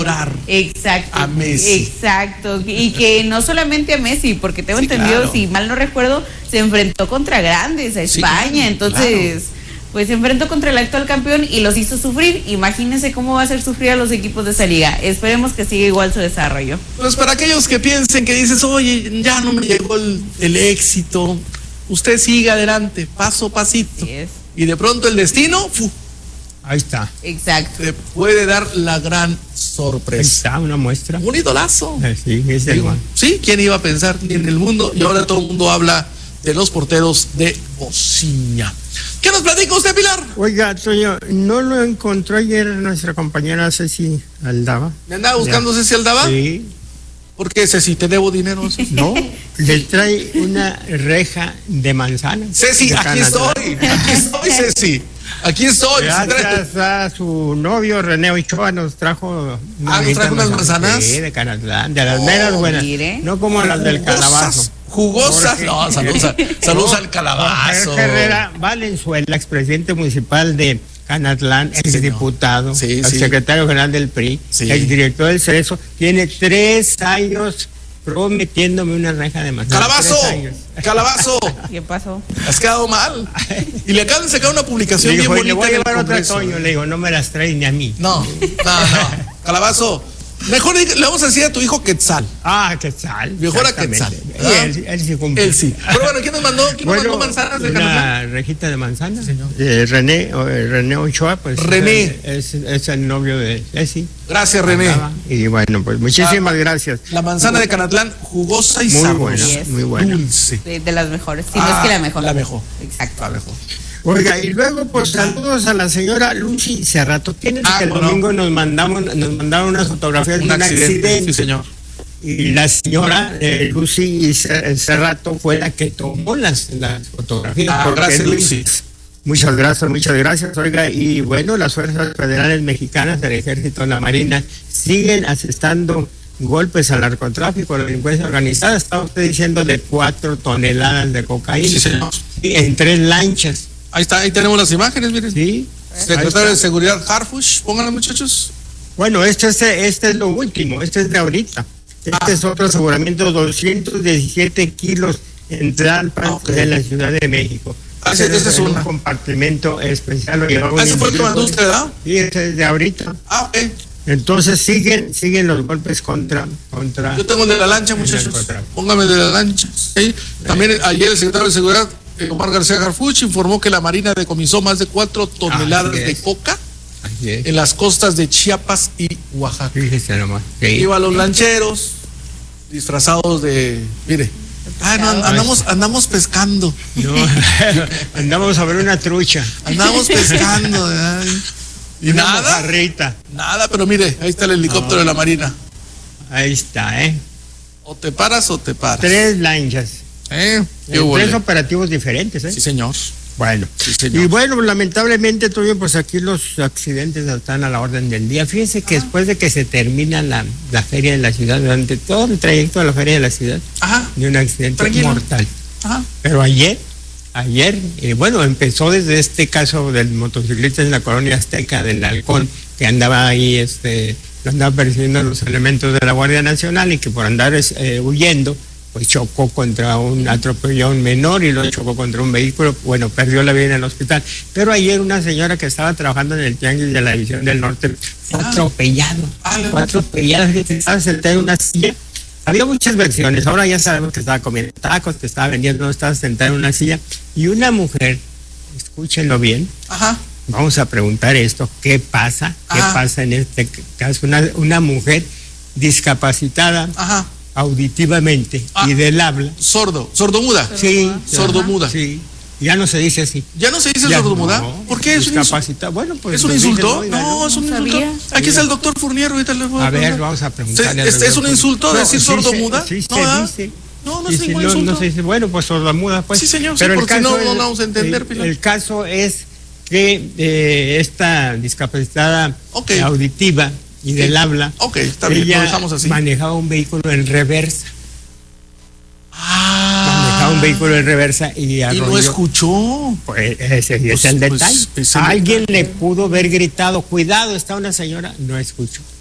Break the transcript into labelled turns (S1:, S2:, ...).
S1: valorar
S2: a
S1: Messi.
S2: Exacto, y que no solamente a Messi, porque tengo entendido,
S1: claro.
S2: si mal no recuerdo, se enfrentó contra grandes, a España,
S1: claro,
S2: entonces, pues se enfrentó contra el actual campeón y los hizo sufrir. Imagínense cómo va a hacer sufrir a los equipos de esa liga. Esperemos que siga igual su desarrollo.
S1: Pues para aquellos que piensen que dices, oye, ya no me llegó el éxito, usted siga adelante, paso a pasito.
S2: Así es.
S1: Y de pronto el destino,
S3: Ahí está.
S2: Exacto.
S1: te puede dar la gran
S3: Ahí
S1: sorpresa.
S3: está una muestra.
S1: Un idolazo.
S3: Sí, es el
S1: Digo, sí, ¿quién iba a pensar ni en el mundo? Y ahora todo el mundo habla de los porteros de Bociña. ¿Qué nos platica usted, Pilar?
S3: Oiga, Toño, ¿no lo encontró ayer nuestra compañera Ceci Aldaba?
S1: ¿Me andaba buscando Ceci Aldaba?
S3: Sí.
S1: ¿Por qué, Ceci? ¿Te debo dinero?
S3: No, le trae una reja de manzana.
S1: Ceci,
S3: de
S1: aquí estoy, Ceci. Aquí estoy.
S3: Gracias a su novio René Ochoa nos trajo
S1: ¿nos trajo unas manzanas?
S3: Sí, de Canatlán, de las meras buenas.
S2: Mire.
S3: No como las del calabazo.
S1: Jugosas.
S3: Jorge.
S1: No, saludos al calabazo.
S3: Jorge Herrera Valenzuela, expresidente municipal de Canatlán, exdiputado,
S1: Sí,
S3: el secretario general del PRI, el director del Cerezo, tiene 3 años prometiéndome una reja de manzana.
S1: ¡Calabazo!
S2: ¿Qué pasó?
S1: Has quedado mal. Y le acaban de sacar una publicación bien bonita.
S3: Le voy a llevar
S1: en el
S3: otra,
S1: Congreso.
S3: Toño, le digo, no me las traes ni a mí.
S1: No. Calabazo. Mejor le vamos a decir a tu hijo Quetzal.
S3: Quetzal.
S1: Mejor a Quetzal.
S3: Y él sí cumple.
S1: Él sí. Pero bueno, ¿quién nos mandó? ¿Quién nos mandó manzanas de Canatlán?
S3: Una rejita de manzana.
S1: Señor.
S3: René Ochoa, pues.
S1: René.
S3: Es el novio de Ceci.
S1: Gracias, René.
S3: Y bueno, pues muchísimas gracias.
S1: La manzana de Canatlán, jugosa y
S3: Muy
S1: sabrosa.
S3: buena,
S2: Yes.
S3: muy buena.
S1: Dulce.
S2: De las mejores, si no es que la mejor.
S1: La mejor.
S2: Exacto.
S1: La mejor.
S3: Oiga, y luego pues saludos a la señora Lucy Cerrato. Tienes que el domingo nos mandaron unas fotografías de un accidente.
S1: Sí, señor.
S3: Y la señora Lucy Cerrato fue la que tomó las fotografías.
S1: Gracias, Lucy.
S3: Muchas gracias. Oiga, y bueno, las fuerzas federales mexicanas, el ejército, la marina, siguen asestando golpes al narcotráfico, a la delincuencia organizada. Está usted diciendo de 4 toneladas de cocaína.
S1: Sí, señor.
S3: En 3 lanchas.
S1: Ahí está, ahí tenemos las imágenes, miren.
S3: Sí.
S1: Secretario de Seguridad Harfuch, pónganlo, muchachos.
S3: Bueno, este es lo último, este es de ahorita. Este es otro aseguramiento, 217 kilos en Tlalpan, de la Ciudad de México.
S1: Ese es
S3: un
S1: una.
S3: compartimento especial.
S1: ¿Ese fue el que mandó usted, verdad?
S3: Sí, este es de ahorita.
S1: Ok.
S3: Entonces siguen los golpes contra.
S1: Yo tengo el de la lancha, muchachos. Póngame el de la lancha. ¿Sí? También ayer el secretario de Seguridad, Omar García Harfuch, informó que la Marina decomisó más de 4 toneladas de coca en las costas de Chiapas y Oaxaca.
S3: Fíjese nomás. Sí.
S1: Iban los lancheros disfrazados de... Mire. Andamos pescando.
S3: No, andamos a ver una trucha.
S1: Andamos pescando. Y
S3: una
S1: nada.
S3: Mojarrita.
S1: Nada, pero mire, ahí está el helicóptero de la Marina.
S3: Ahí está,
S1: O te paras o te paras.
S3: 3 lanchas.
S1: Qué
S3: 3 operativos diferentes,
S1: Sí, señor.
S3: Bueno,
S1: sí, señor.
S3: Y bueno, lamentablemente, Toño, pues aquí los accidentes están a la orden del día. Fíjense que después de que se termina la feria de la ciudad, durante todo el trayecto de la feria de la ciudad, de un accidente mortal. Pero ayer, bueno, empezó desde este caso del motociclista en la colonia Azteca del Halcón, que andaba ahí, lo andaba persiguiendo los elementos de la Guardia Nacional y que por andar huyendo, pues chocó atropelló a un menor y lo chocó contra un vehículo, bueno, perdió la vida en el hospital. Pero ayer una señora que estaba trabajando en el Tianguis de la División del Norte fue atropellada, estaba sentada en una silla. Había muchas versiones, ahora ya sabemos que estaba comiendo tacos, que estaba vendiendo, estaba sentada en una silla, y una mujer, escúchenlo bien, vamos a preguntar esto, ¿qué pasa? ¿Qué pasa en este caso? Una discapacitada, auditivamente y del habla.
S1: ¿Sordomuda?
S3: Sí.
S1: Sordomuda.
S3: Sí. Ya no se dice así.
S1: ¿Ya no se dice sordomuda?
S3: No,
S1: ¿Por qué es un
S3: discapacitada? Bueno, pues.
S1: ¿Es un insulto?
S3: No,
S1: es un insulto. Aquí está el doctor Fournier, ahorita le voy
S3: a ver, vamos a preguntarle.
S1: ¿Es un insulto decir sordomuda?
S3: Sí, se dice.
S1: No es ningún insulto.
S3: No se dice, bueno, pues sordomuda, pues.
S1: Sí, señor,
S3: pero
S1: porque no vamos a entender, Pilar.
S3: El caso es que esta discapacitada auditiva y del habla,
S1: está bien, lo dejamos así.
S3: Manejaba un vehículo en reversa. Manejaba un vehículo en reversa y
S1: no escuchó.
S3: Pues ese es el detalle. Alguien le pudo haber gritado, cuidado, está una señora, no escuchó.